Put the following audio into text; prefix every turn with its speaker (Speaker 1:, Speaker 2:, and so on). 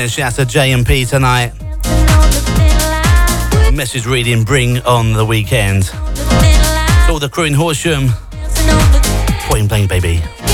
Speaker 1: listening. Shout out to J&P tonight. Message reading, bring on the weekend. It's all the crew in Horsham. Point blank, baby.